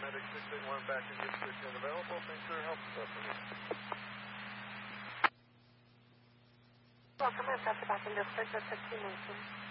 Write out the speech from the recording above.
Medic 681 back in District and available. Thanks for your help this afternoon. Welcome, I'm Dr. Back in District. That's 15 Mason.